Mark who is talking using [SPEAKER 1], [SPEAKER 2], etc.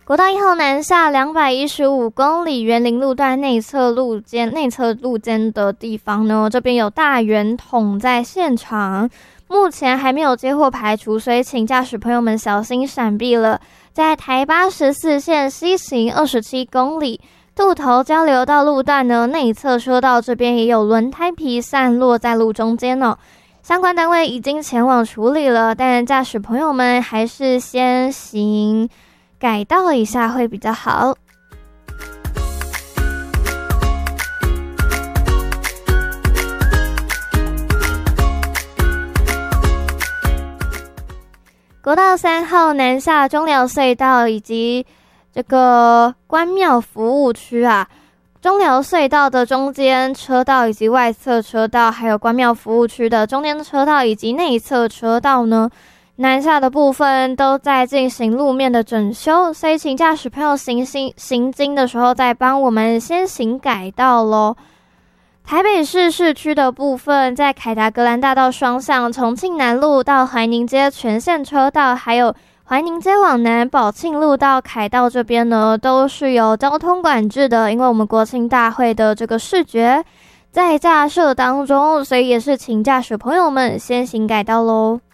[SPEAKER 1] 国道1号南下215公里园林路段内侧路间的地方呢，这边有大圆筒在现场，目前还没有接获排除，所以请驾驶朋友们小心闪避了。在台814线西行27公里渡头交流道路段呢，内侧车道这边也有轮胎皮散落在路中间哦。相关单位已经前往处理了，但驾驶朋友们还是先行改道一下会比较好。国道3号南下中寮隧道以及这个关庙服务区啊，中寮隧道的中间车道以及外侧车道，还有关庙服务区的中间车道以及内侧车道呢，南下的部分都在进行路面的整修，所以请驾驶朋友行经的时候再帮我们先行改道咯。台北市市区的部分，在凯达格兰大道双向重庆南路到怀宁街全线车道，还有怀宁街往南宝庆路到凯道这边呢，都是有交通管制的，因为我们国庆大会的这个视觉在架设当中，所以也是请驾驶朋友们先行改道咯。